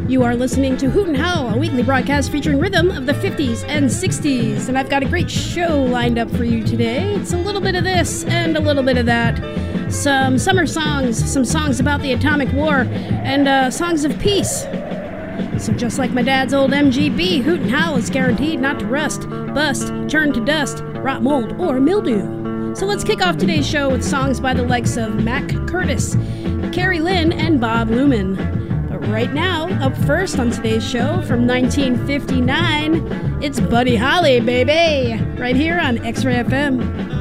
You are listening to Hoot and Howl, a weekly broadcast featuring rhythm of the 50s and 60s. And I've got a great show lined up for you today. It's a little bit of this and a little bit of that. Some summer songs, some songs about the atomic war, and songs of peace. So just like my dad's old MGB, Hoot and Howl is guaranteed not to rust, bust, turn to dust, rot, mold, or mildew. So let's kick off today's show with songs by the likes of Mac Curtis, Carrie Lynn, and Bob Luman. But right now, up first on today's show from 1959, it's Buddy Holly, baby! Right here on X-Ray FM.